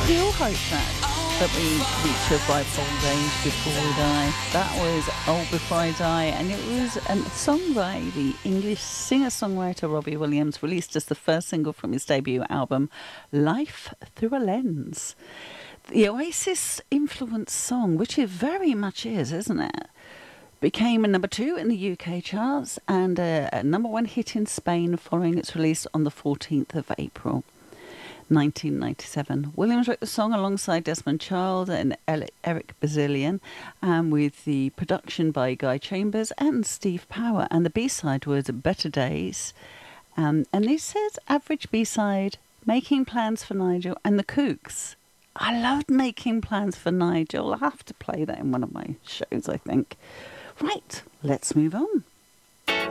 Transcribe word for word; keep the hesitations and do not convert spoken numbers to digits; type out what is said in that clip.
We all hope that that we reach a ripe old age before we die. That was Old Before I Die, and it was a song by the English singer-songwriter Robbie Williams, released as the first single from his debut album, Life Through a Lens. The Oasis-influenced song, which it very much is, isn't it? Became a number two in the U K charts and a, a number one hit in Spain following its release on the fourteenth of April. nineteen ninety-seven. Williams wrote the song alongside Desmond Child and Eric Bazilian, and with the production by Guy Chambers and Steve Power. And the B-side was Better Days. Um, and this says average B-side, Making Plans for Nigel and the Kooks. I loved Making Plans for Nigel. I'll have to play that in one of my shows, I think. Right, let's move on.